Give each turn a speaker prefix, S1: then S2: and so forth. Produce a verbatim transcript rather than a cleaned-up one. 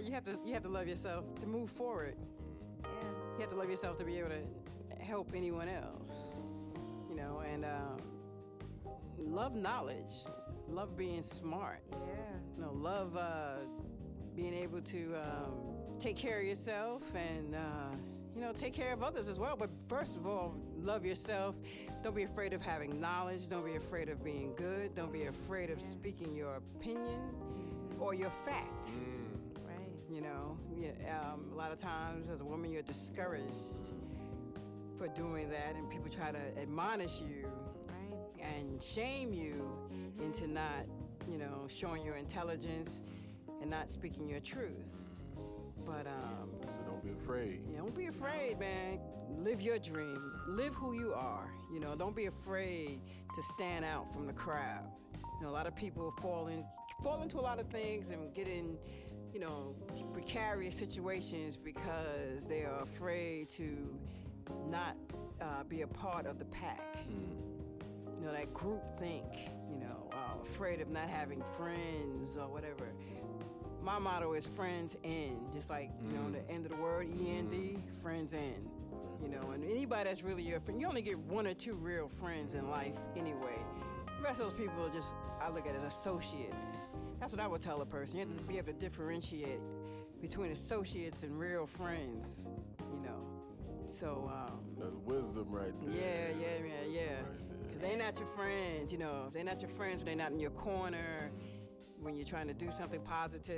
S1: you have to you have to love yourself to move forward.
S2: Yeah.
S1: You have to love yourself to be able to help anyone else. You know, and um, love knowledge, love being smart.
S2: Yeah.
S1: You know, love uh, being able to um, take care of yourself and uh, you know, take care of others as well. But first of all, love yourself. Don't be afraid of having knowledge. Don't be afraid of being good. Don't be afraid of speaking your opinion or your fact.
S2: Mm. Right.
S1: You know, yeah, um, a lot of times as a woman, you're discouraged for doing that, and people try to admonish you
S2: Right.
S1: and shame you mm-hmm. into not, you know, showing your intelligence and not speaking your truth. But um,
S3: so don't be afraid.
S1: Yeah, don't be afraid, man. Live your dream. Live who you are. You know, don't be afraid to stand out from the crowd. You know, a lot of people fall in fall into a lot of things and get in, you know, precarious situations because they are afraid to not uh, be a part of the pack. Mm. You know, that group think. You know, uh, afraid of not having friends or whatever. My motto is friends end, just like, you know, the end of the word, E N D, friends end. You know, and anybody that's really your friend, you only get one or two real friends in life anyway. The rest of those people are just, I look at as associates. That's what I would tell a person. You have to be able to differentiate between associates and real friends, you know. So, um...
S3: That's wisdom right there.
S1: Yeah, yeah, yeah, yeah. Because they're not your friends, you know. They're not your friends when they're not in your corner, when you're trying to do something positive.